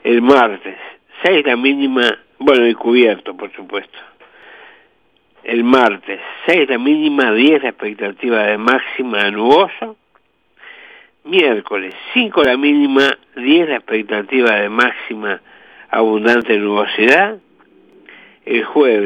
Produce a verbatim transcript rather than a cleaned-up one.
El martes, seis la mínima, bueno, y cubierto, por supuesto. El martes, seis la mínima, diez la expectativa de máxima, nuboso. Miércoles, cinco la mínima, diez la expectativa de máxima, abundante nubosidad. El jueves,